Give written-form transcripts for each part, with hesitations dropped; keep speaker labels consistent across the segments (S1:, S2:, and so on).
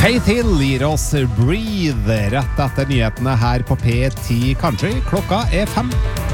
S1: Faith Hill gir oss Breathe rett etter nyhetene her på P10 Country. Klokka 5.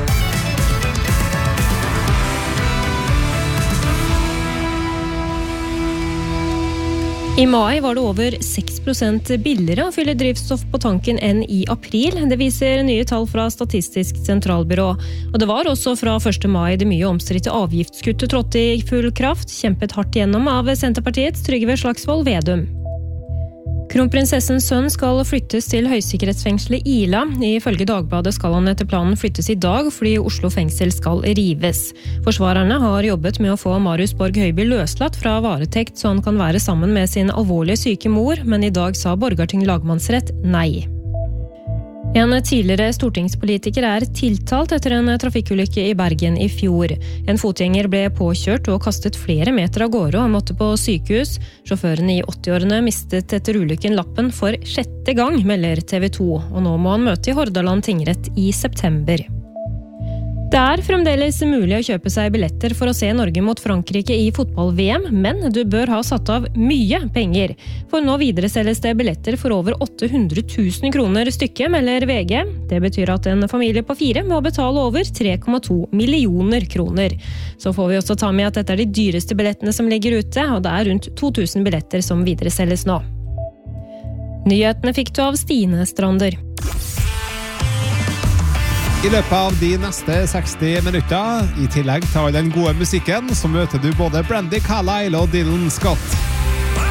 S2: I mai var det over 6% billigere å fylle drivstoff på tanken enn i april. Det viser nye tall fra Statistisk sentralbyrå. Og det var også fra 1. mai det mye omstridte avgiftskuttet trådte i full kraft, kjempet hardt gjennom av Senterpartiets Trygve Slagsvold Vedum. Kronprinsessens sønn skal flyttes til høysikkerhetsfengselet Ila. Ifølge Dagbladet skal han etter planen flyttes i dag, fordi Oslo fengsel skal rives. Forsvarerne har jobbet med å få Marius Borg Høiby løslatt fra varetekt, så han kan være sammen med sin alvorlig syke mor, men i dag sa Borgarting lagmannsrett nei. En tidligere stortingspolitiker er tiltalt etter en trafikkulykke i Bergen i fjor. En fotgjenger ble påkjørt og kastet flere meter av gårde og måtte på sykehus. Sjåføren i 80-årene mistet etter ulykken lappen for 6. gang, melder TV 2, og nå må han møte i Hordaland tingrett i september. Det er fremdeles mulig å kjøpe seg billetter for å se Norge mot Frankrike i fotball-VM, men du bør ha satt av mye penger. For nå videreselges det billetter for over 800 000 kroner stykket, melder VG. Det betyr at en familie på 4 må betale over 3,2 millioner kroner. Så får vi også ta med at dette er de dyreste billettene som ligger ute, og det er rundt 2000 billetter som videreselges nå. Nyhetene fikk du av Stine Strander.
S1: I løpet av de neste 60 minutter, i tillegg til all den gode musikken, så møter du både Brandy Carlile og Dylan Scott.